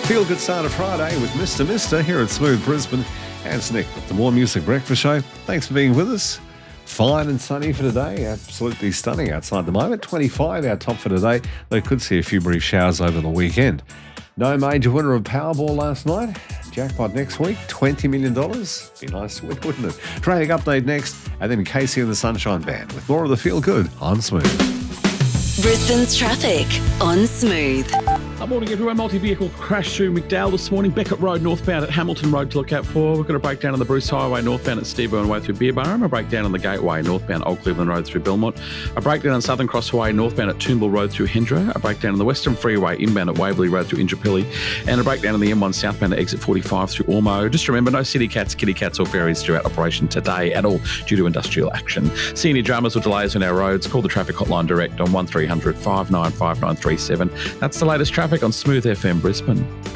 Feel good start of Friday with Mr. Mister here at Smooth Brisbane. And it's Nick with the More Music Breakfast Show. Thanks for being with us. Fine and sunny for today. Absolutely stunning outside at the moment. 25 our top for today. They could see a few brief showers over the weekend. No major winner of Powerball last night. Jackpot next week, $20 million. Be nice to win, wouldn't it? Traffic update next, and then Casey and the Sunshine Band with more of the Feel Good on Smooth. Brisbane's traffic on Smooth. Good morning, everyone. Multi-vehicle crash through McDowell this morning. Beckett Road northbound at Hamilton Road to look out for. We've got a breakdown on the Bruce Highway northbound at Steve Irwin Way through Beerburrum. A breakdown on the Gateway northbound Old Cleveland Road through Belmont. A breakdown on Southern Cross Way northbound at Toombul Road through Hendra. A breakdown on the Western Freeway inbound at Waverley Road through Indooroopilly. And a breakdown on the M1 southbound at exit 45 through Ormo. Just remember, no city cats, kitty cats or ferries throughout operation today at all due to industrial action. See any dramas or delays on our roads, call the traffic hotline direct on 1300 595937. That's the latest traffic on Smooth FM Brisbane.